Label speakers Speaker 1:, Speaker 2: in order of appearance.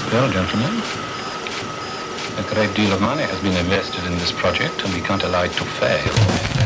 Speaker 1: Well, gentlemen, a great deal of money has been invested in this project, and we can't allow it to fail.